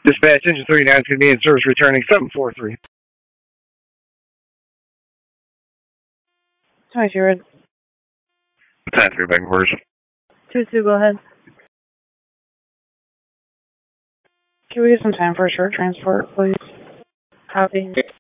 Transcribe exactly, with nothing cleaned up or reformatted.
Dispatch engine three nine two me in service returning seven four three. twenty-two red. ten three back first. two two, go ahead. Can we get some time for a short transport, please? Copy.